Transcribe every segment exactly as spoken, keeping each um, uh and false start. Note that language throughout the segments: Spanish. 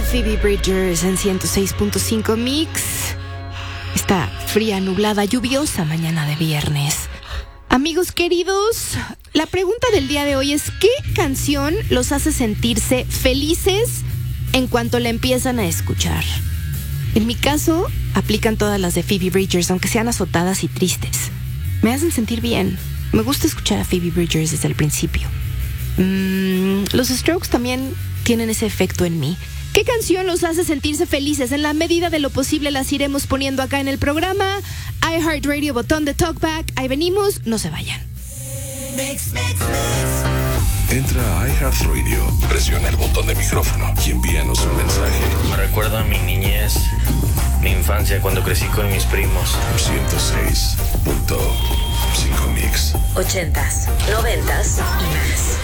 Phoebe Bridgers en ciento seis punto cinco Mix. Esta fría, nublada, lluviosa mañana de viernes. Amigos queridos, la pregunta del día de hoy es: ¿qué canción los hace sentirse felices en cuanto la empiezan a escuchar? En mi caso, aplican todas las de Phoebe Bridgers, aunque sean azotadas y tristes. Me hacen sentir bien. Me gusta escuchar a Phoebe Bridgers desde el principio. Mm, los Strokes también tienen ese efecto en mí. ¿Qué canción los hace sentirse felices? En la medida de lo posible las iremos poniendo acá en el programa. iHeartRadio, botón de Talkback. Ahí venimos, no se vayan. Mix, mix, mix. Entra a iHeartRadio, presiona el botón de micrófono y envíanos un mensaje. Me recuerda a mi niñez, mi infancia cuando crecí con mis primos. ciento seis punto cinco Mix. Ochentas, noventas y más.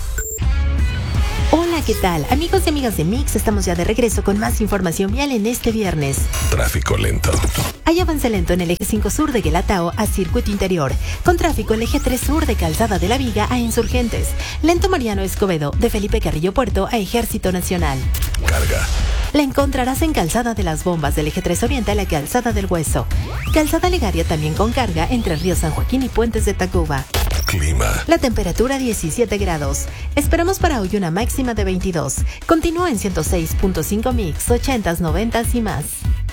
Hola, ¿qué tal? Amigos y amigas de Mix, estamos ya de regreso con más información vial en este viernes. Tráfico lento. Hay avance lento en el eje cinco sur de Guelatao a Circuito Interior, con tráfico el eje tres sur de Calzada de la Viga a Insurgentes. Lento Mariano Escobedo, de Felipe Carrillo Puerto a Ejército Nacional. Carga. La encontrarás en Calzada de las Bombas del eje tres oriente a la Calzada del Hueso. Calzada Legaria también con carga entre Río San Joaquín y Puentes de Tacuba. Clima. La temperatura diecisiete grados. Esperamos para hoy una máxima de veintidós. Continúa en ciento seis punto cinco Mix, ochentas, noventas y más.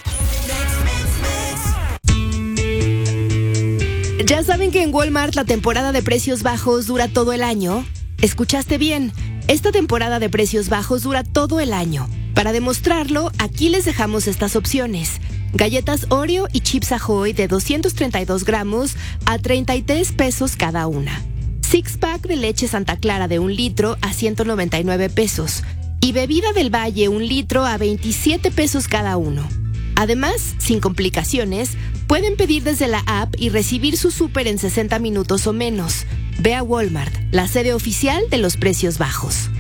¿Ya saben que en Walmart la temporada de precios bajos dura todo el año? ¿Escuchaste bien? Esta temporada de precios bajos dura todo el año. Para demostrarlo, aquí les dejamos estas opciones. Galletas Oreo y Chips Ahoy de doscientos treinta y dos gramos a treinta y tres pesos cada una. Six pack de leche Santa Clara de un litro a ciento noventa y nueve pesos. Y bebida del Valle un litro a veintisiete pesos cada uno. Además, sin complicaciones, pueden pedir desde la app y recibir su súper en sesenta minutos o menos. Ve a Walmart, la sede oficial de los precios bajos.